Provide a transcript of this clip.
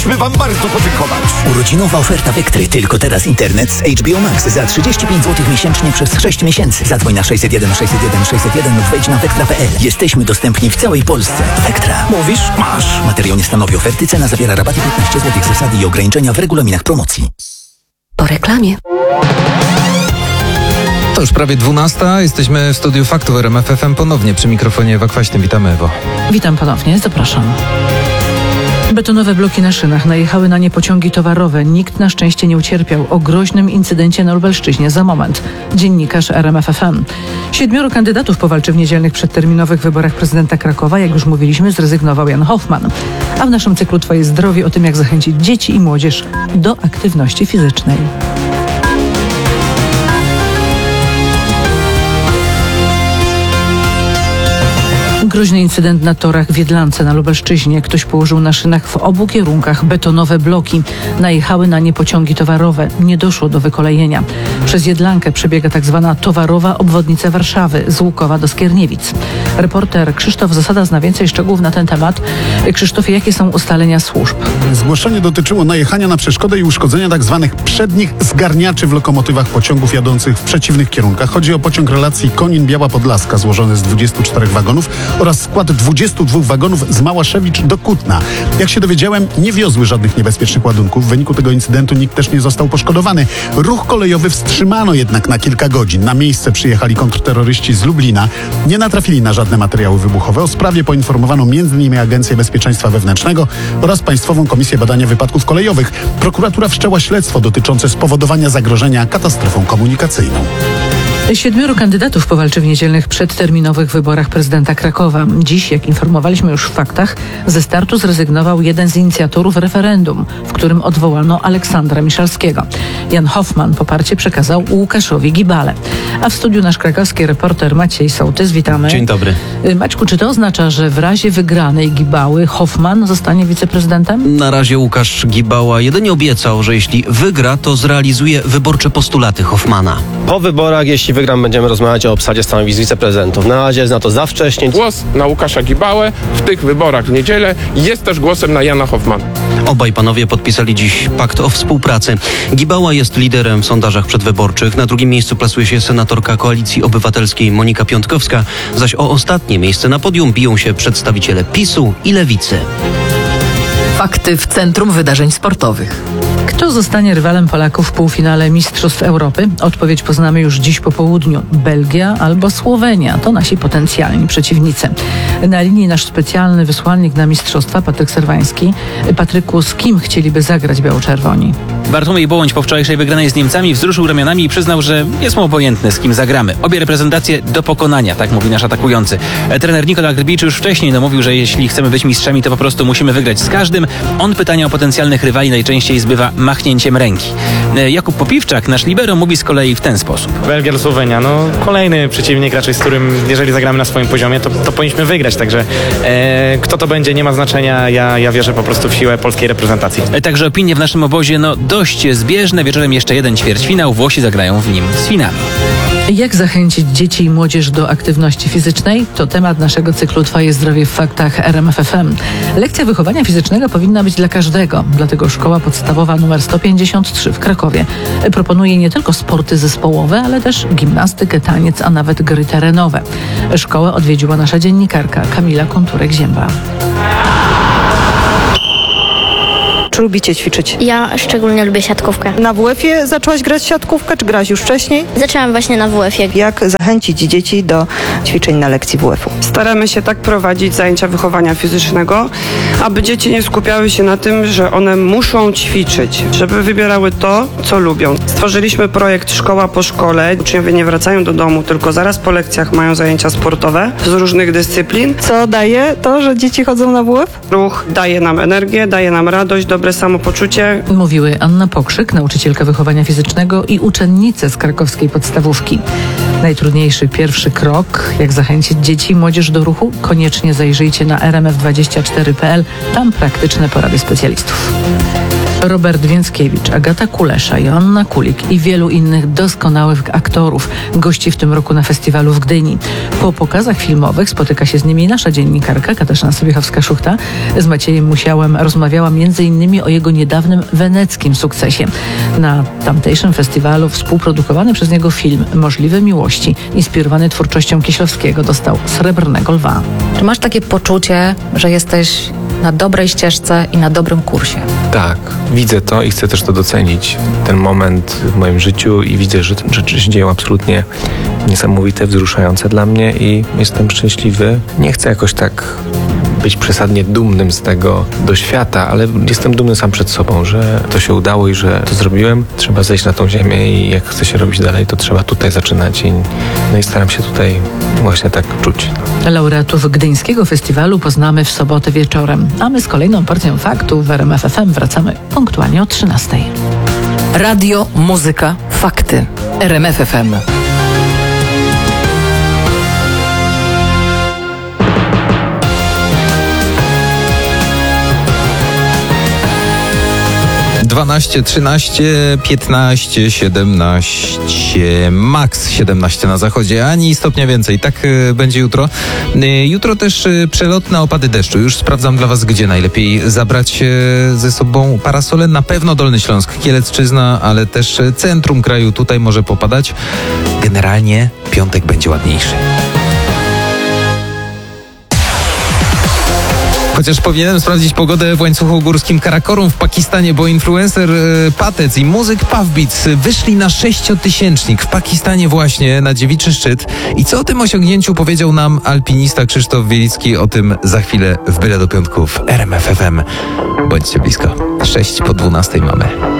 Chcemy wam bardzo podziękować. Urodzinowa oferta Vectry. Tylko teraz internet z HBO Max za 35 zł miesięcznie przez 6 miesięcy. Zadzwoń na 601 601 601 lub wejdź na vectra.pl. Jesteśmy dostępni w całej Polsce. Vectra. Mówisz? Masz. Materiał nie stanowi oferty. Cena zawiera rabaty 15 zł. Zasady i ograniczenia w regulaminach promocji. Po reklamie. To już prawie 12. Jesteśmy w studiu Faktów RMF FM ponownie przy mikrofonie Ewa Kwaśny. Witamy, Ewo. Witam ponownie, zapraszam. Betonowe bloki na szynach najechały na nie pociągi towarowe. Nikt na szczęście nie ucierpiał. O groźnym incydencie na Lubelszczyźnie za moment. Dziennikarz RMF FM. 7 kandydatów powalczy w niedzielnych przedterminowych wyborach prezydenta Krakowa. Jak już mówiliśmy, zrezygnował Jan Hoffman. A w naszym cyklu Twoje zdrowie o tym, jak zachęcić dzieci i młodzież do aktywności fizycznej. Groźny incydent na torach w Jedlance na Lubelszczyźnie. Ktoś położył na szynach w obu kierunkach betonowe bloki. Najechały na nie pociągi towarowe. Nie doszło do wykolejenia. Przez Jedlankę przebiega tzw. towarowa obwodnica Warszawy z Łukowa do Skierniewic. Reporter Krzysztof Zasada zna więcej szczegółów na ten temat. Krzysztofie, jakie są ustalenia służb? Zgłoszenie dotyczyło najechania na przeszkodę i uszkodzenia tzw. przednich zgarniaczy w lokomotywach pociągów jadących w przeciwnych kierunkach. Chodzi o pociąg relacji Konin-Biała Podlaska złożony z 24 wagonów oraz skład 22 wagonów z Małaszewicz do Kutna. Jak się dowiedziałem, nie wiozły żadnych niebezpiecznych ładunków. W wyniku tego incydentu nikt też nie został poszkodowany. Ruch kolejowy wstrzymano jednak na kilka godzin. Na miejsce przyjechali kontrterroryści z Lublina. Nie natrafili na żadne materiały wybuchowe. O sprawie poinformowano m.in. Agencję Bezpieczeństwa Wewnętrznego oraz Państwową Komisję Badania Wypadków Kolejowych. Prokuratura wszczęła śledztwo dotyczące spowodowania zagrożenia katastrofą komunikacyjną. 7 kandydatów powalczy w niedzielnych przedterminowych wyborach prezydenta Krakowa. Dziś, jak informowaliśmy już w faktach, ze startu zrezygnował jeden z inicjatorów referendum, w którym odwołano Aleksandra Miszalskiego. Jan Hoffman poparcie przekazał Łukaszowi Gibale. A w studiu nasz krakowski reporter Maciej Sołtys. Witamy. Dzień dobry. Maćku, czy to oznacza, że w razie wygranej Gibały Hoffman zostanie wiceprezydentem? Na razie Łukasz Gibała jedynie obiecał, że jeśli wygra, to zrealizuje wyborcze postulaty Hoffmana. Po wyborach, jeśli wygram, będziemy rozmawiać o obsadzie stanowisk wiceprezydentów. Na razie jest na to za wcześnie. Głos na Łukasza Gibałę w tych wyborach w niedzielę jest też głosem na Jana Hoffmana. Obaj panowie podpisali dziś pakt o współpracy. Gibała jest liderem w sondażach przedwyborczych. Na drugim miejscu plasuje się senatorka Koalicji Obywatelskiej Monika Piątkowska, zaś o ostatnie miejsce na podium biją się przedstawiciele PiS-u i Lewicy. Fakty w Centrum Wydarzeń Sportowych. Kto zostanie rywalem Polaków w półfinale Mistrzostw Europy? Odpowiedź poznamy już dziś po południu. Belgia albo Słowenia to nasi potencjalni przeciwnicy. Na linii nasz specjalny wysłannik na mistrzostwa, Patryk Serwański. Patryku, z kim chcieliby zagrać biało-czerwoni? Bartłomiej Bołoń po wczorajszej wygranej z Niemcami wzruszył ramionami i przyznał, że jest mu obojętne, z kim zagramy. Obie reprezentacje do pokonania, tak mówi nasz atakujący. Trener Nikola Grbić już wcześniej mówił, że jeśli chcemy być mistrzami, to po prostu musimy wygrać z każdym. On pytania o potencjalnych rywali najczęściej zbywa machnięciem ręki. Jakub Popiwczak, nasz libero, mówi z kolei w ten sposób. Belgia, Słowenia, kolejny przeciwnik raczej, z którym jeżeli zagramy na swoim poziomie, to powinniśmy wygrać, także kto to będzie, nie ma znaczenia, ja wierzę po prostu w siłę polskiej reprezentacji. Także opinie w naszym obozie, dość zbieżne. Wieczorem jeszcze jeden ćwierćfinał, Włosi zagrają w nim z Finami. Jak zachęcić dzieci i młodzież do aktywności fizycznej? To temat naszego cyklu Twoje zdrowie w faktach RMF FM. Lekcja wychowania fizycznego powinna być dla każdego, dlatego Szkoła Podstawowa nr 153 w Krakowie proponuje nie tylko sporty zespołowe, ale też gimnastykę, taniec, a nawet gry terenowe. Szkołę odwiedziła nasza dziennikarka Kamila Konturek-Zięba. Czy lubicie ćwiczyć? Ja szczególnie lubię siatkówkę. Na WF-ie zaczęłaś grać siatkówkę, czy grałaś już wcześniej? Zaczęłam właśnie na WF-ie. Jak zachęcić dzieci do ćwiczeń na lekcji WF-u? Staramy się tak prowadzić zajęcia wychowania fizycznego, aby dzieci nie skupiały się na tym, że one muszą ćwiczyć, żeby wybierały to, co lubią. Stworzyliśmy projekt Szkoła po szkole. Uczniowie nie wracają do domu, tylko zaraz po lekcjach mają zajęcia sportowe z różnych dyscyplin. Co daje to, że dzieci chodzą na WF? Ruch daje nam energię, daje nam radość, dobre samopoczucie. Mówiły Anna Pokrzyk, nauczycielka wychowania fizycznego i uczennice z krakowskiej podstawówki. Najtrudniejszy pierwszy krok, jak zachęcić dzieci i młodzież do ruchu? Koniecznie zajrzyjcie na rmf24.pl, tam praktyczne porady specjalistów. Robert Więckiewicz, Agata Kulesza, Joanna Kulik i wielu innych doskonałych aktorów gości w tym roku na festiwalu w Gdyni. Po pokazach filmowych spotyka się z nimi nasza dziennikarka Katarzyna Sobiechowska-Szuchta. Z Maciejem Musiałem rozmawiała m.in. o jego niedawnym weneckim sukcesie. Na tamtejszym festiwalu współprodukowany przez niego film Możliwe miłości, inspirowany twórczością Kieślowskiego, dostał Srebrnego Lwa. Czy masz takie poczucie, że jesteś na dobrej ścieżce i na dobrym kursie? Tak, widzę to i chcę też to docenić. Ten moment w moim życiu i widzę, że rzeczy się dzieją absolutnie niesamowite, wzruszające dla mnie i jestem szczęśliwy. Nie chcę jakoś tak być przesadnie dumnym z tego do świata, ale jestem dumny sam przed sobą, że to się udało i że to zrobiłem. Trzeba zejść na tą ziemię i jak chce się robić dalej, to trzeba tutaj zaczynać i staram się tutaj właśnie tak czuć. Laureatów Gdyńskiego Festiwalu poznamy w sobotę wieczorem, a my z kolejną porcją faktów w RMF FM wracamy punktualnie o 13:00. Radio, muzyka, fakty. RMF FM. Dwanaście, 13, 15, 17, max 17 na zachodzie, ani stopnia więcej. Tak będzie jutro. Jutro też przelotne opady deszczu. Już sprawdzam dla was, gdzie najlepiej zabrać ze sobą parasole. Na pewno Dolny Śląsk, Kielecczyzna, ale też centrum kraju. Tutaj może popadać. Generalnie piątek będzie ładniejszy. Chociaż powinienem sprawdzić pogodę w łańcuchu górskim Karakorum w Pakistanie, bo influencer Patec i muzyk Puff Beats wyszli na 6-tysięcznik w Pakistanie właśnie, na dziewiczy szczyt. I co o tym osiągnięciu powiedział nam alpinista Krzysztof Wielicki, o tym za chwilę w Byle do Piątków RMF FM. Bądźcie blisko. 6 po 12 mamy.